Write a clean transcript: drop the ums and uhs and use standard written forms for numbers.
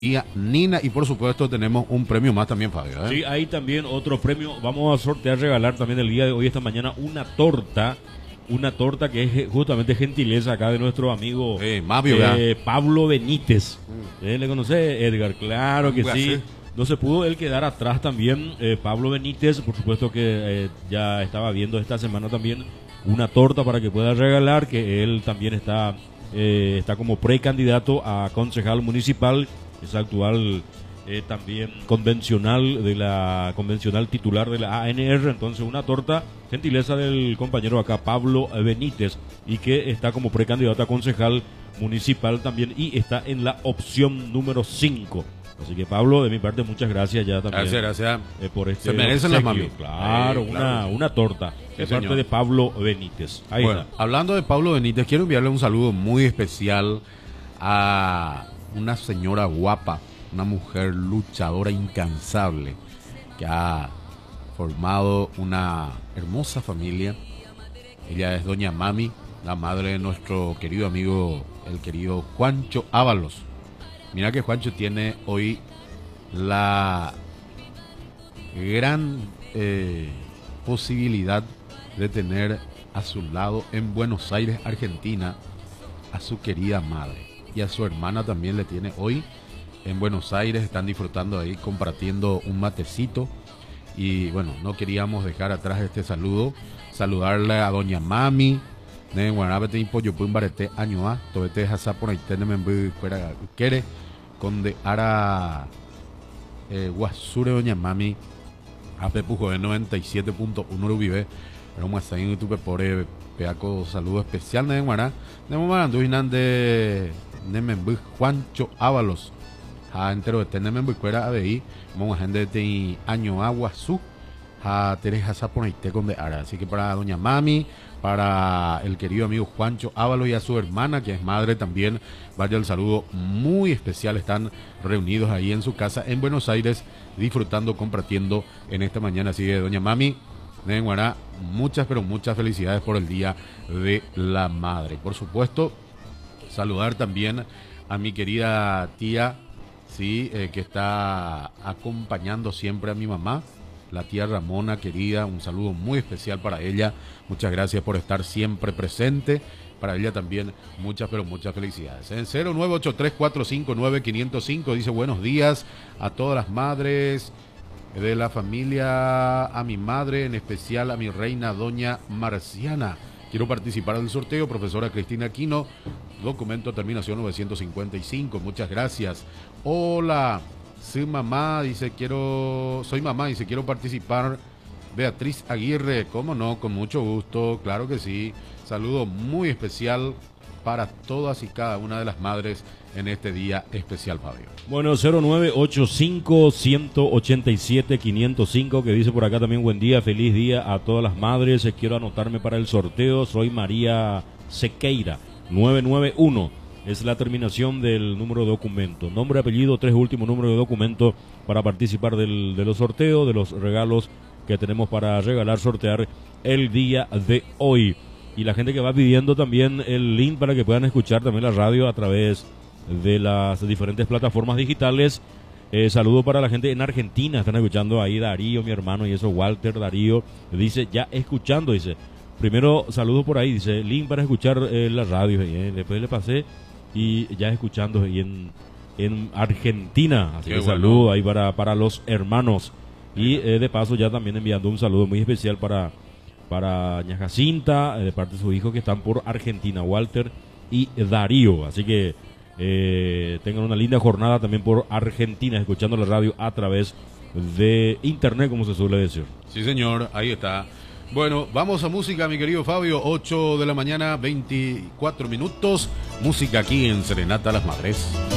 y a Nina. Y por supuesto tenemos un premio más también, Fabio, ¿eh? Sí, hay también otro premio. Vamos a sortear, regalar también el día de hoy, esta mañana, una torta que es justamente gentileza acá de nuestro amigo Pablo Benítez. ¿Le conoce, Edgar? Claro que sí. No se pudo él quedar atrás también. Pablo Benítez, por supuesto que ya estaba viendo esta semana también una torta para que pueda regalar, que él también está como precandidato a concejal municipal, es actual también convencional titular de la ANR. Entonces una torta gentileza del compañero acá Pablo Benítez, y que está como precandidato a concejal municipal también, y está en la opción número 5. Así que Pablo, de mi parte, muchas gracias ya también. Gracias. Por este se merecen las mami. Claro, una torta de parte de Pablo Benítez. Ahí bueno, está. Hablando de Pablo Benítez, quiero enviarle un saludo muy especial a una señora guapa, una mujer luchadora incansable, que ha formado una hermosa familia. Ella es doña Mami, la madre de nuestro querido amigo, el querido Juancho Ábalos. Mira que Juancho tiene hoy la gran posibilidad de tener a su lado en Buenos Aires, Argentina, a su querida madre. Y a su hermana también le tiene hoy en Buenos Aires. Están disfrutando ahí, compartiendo un matecito. Y bueno, no queríamos dejar atrás este saludo. Saludarle a doña Mami. Ne guanabete y pollo pun barete año a tobete hasa por ahí tenemos fuera quiere conde ara guasure doña Mami a pepujo de 97.1 Urubibe pero más ahí en YouTube por peaco saludo especial de guaná de momento de nemembu Juancho Ábalos a entero de tenemembu fuera a ahí vamos a gente de año agua su a Teresa Saponaite con de Ara. Así que para doña Mami, para el querido amigo Juancho Ábalos y a su hermana, que es madre también, vaya el saludo muy especial. Están reunidos ahí en su casa en Buenos Aires, disfrutando, compartiendo en esta mañana. Así que doña Mami, de Guará, muchas, pero muchas felicidades por el Día de la Madre. Por supuesto, saludar también a mi querida tía, sí, que está acompañando siempre a mi mamá, la tía Ramona, querida, un saludo muy especial para ella. Muchas gracias por estar siempre presente. Para ella también muchas, pero muchas felicidades. En 0983459505 dice buenos días a todas las madres de la familia, a mi madre, en especial a mi reina doña Marciana. Quiero participar del sorteo, profesora Cristina Aquino, documento terminación 955. Muchas gracias. Hola. Soy mamá, dice quiero participar. Beatriz Aguirre, cómo no, con mucho gusto, claro que sí. Saludo muy especial para todas y cada una de las madres en este día especial, Fabio. Bueno, 0985-187-505, que dice por acá también buen día, feliz día a todas las madres. Quiero anotarme para el sorteo, soy María Sequeira, 991. Es la terminación del número de documento. Nombre, apellido, 3 últimos números de documento para participar de los sorteos, de los regalos que tenemos para regalar, sortear el día de hoy. Y la gente que va pidiendo también el link para que puedan escuchar también la radio a través de las diferentes plataformas digitales. Saludo para la gente en Argentina. Están escuchando ahí Darío, mi hermano, y eso, Walter Darío. Dice, ya escuchando, dice. Primero, saludo por ahí, dice, link para escuchar la radio. Después le pasé. Y ya escuchando y en Argentina, así que bueno. Saludo ahí para los hermanos, y de paso ya también enviando un saludo muy especial para Ña Jacinta, de parte de sus hijos que están por Argentina, Walter y Darío. Así que tengan una linda jornada también por Argentina, escuchando la radio a través de internet, como se suele decir. Sí, señor, ahí está. Bueno, vamos a música, mi querido Fabio. 8 de la mañana, 24 minutos. Música aquí en Serenata a las Madres.